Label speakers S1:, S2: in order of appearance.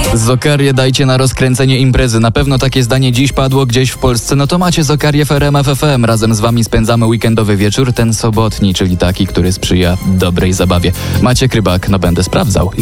S1: Zokarię dajcie na rozkręcenie imprezy. Na pewno takie zdanie dziś padło gdzieś w Polsce. No to macie Zokarię w RMF FM. Razem z wami spędzamy weekendowy wieczór, ten sobotni, czyli taki, który sprzyja dobrej zabawie. Maciek Rybak, no będę sprawdzał.